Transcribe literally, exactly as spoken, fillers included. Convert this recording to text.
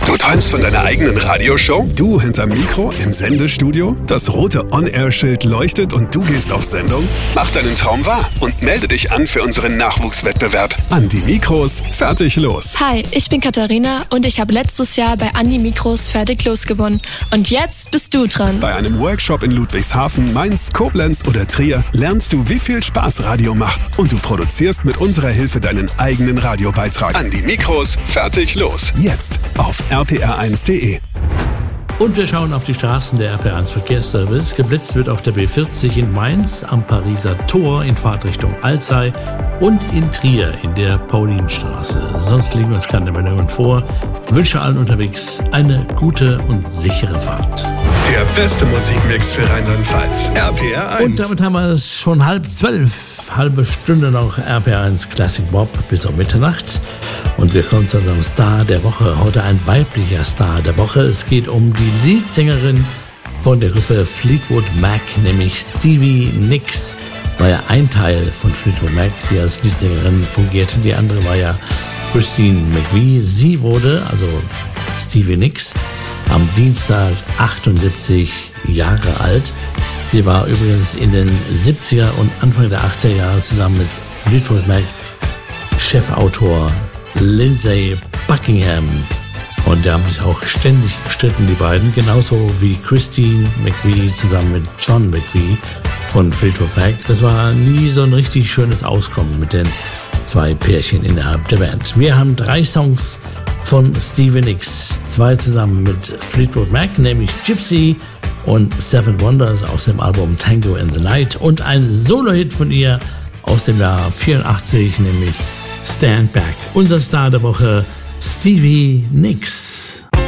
Du träumst von deiner eigenen Radioshow? Du hinterm Mikro im Sendestudio? Das rote On-Air-Schild leuchtet und du gehst auf Sendung? Mach deinen Traum wahr und melde dich an für unseren Nachwuchswettbewerb. An die Mikros, fertig los. Hi, ich bin Katharina und ich habe letztes Jahr bei An die Mikros fertig los gewonnen. Und jetzt bist du dran. Bei einem Workshop in Ludwigshafen, Mainz, Koblenz oder Trier lernst du, wie viel Spaß Radio macht. Und du produzierst mit unserer Hilfe deinen eigenen Radiobeitrag. An die Mikros, fertig los. Jetzt auf r p r eins punkt d e. Und wir schauen auf die Straßen der R P R eins Verkehrsservice. Geblitzt wird auf der B vierzig in Mainz, am Pariser Tor in Fahrtrichtung Alzey und in Trier in der Paulinstraße. Sonst liegen uns keine Meldungen vor. Ich wünsche allen unterwegs eine gute und sichere Fahrt. Der beste Musikmix für Rheinland-Pfalz. R P R eins. Und damit haben wir es schon halb zwölf. Halbe Stunde noch R P R eins Classic Bob bis um Mitternacht. Und wir kommen zu unserem Star der Woche. Heute ein weiblicher Star der Woche. Es geht um die Leadsängerin von der Gruppe Fleetwood Mac, nämlich Stevie Nicks. War ja ein Teil von Fleetwood Mac, die als Leadsängerin fungierte. Die andere war ja Christine McVie. Sie wurde, also Stevie Nicks, am Dienstag achtundsiebzig Jahre alt. Sie war übrigens in den siebziger und Anfang der achtziger Jahre zusammen mit Fleetwood Mac Chefautor Lindsey Buckingham. Und die haben sich auch ständig gestritten, die beiden. Genauso wie Christine McVie zusammen mit John McVie von Fleetwood Mac. Das war nie so ein richtig schönes Auskommen mit den zwei Pärchen innerhalb der Band. Wir haben drei Songs von Stevie Nicks. Zwei zusammen mit Fleetwood Mac, nämlich Gypsy und Seven Wonders aus dem Album Tango in the Night. Und ein Solo-Hit von ihr aus dem Jahr vierundachtzig, nämlich Stand Back. Unser Star der Woche, Stevie Nicks.